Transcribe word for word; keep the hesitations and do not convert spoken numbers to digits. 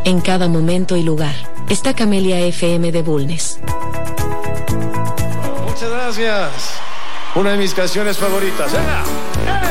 en cada momento y lugar. Está Camelia F M de Bulnes. Muchas gracias. Una de mis canciones favoritas. ¡Venga! ¡Eh!